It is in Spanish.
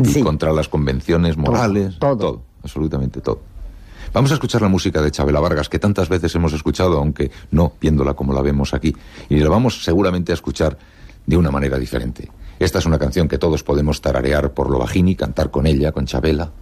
y contra las convenciones morales, todo, absolutamente todo. Vamos a escuchar la música de Chabela Vargas, que tantas veces hemos escuchado, aunque no viéndola como la vemos aquí, y la vamos seguramente a escuchar de una manera diferente. Esta es una canción que todos podemos tararear por lo bajín y cantar con ella, con Chabela.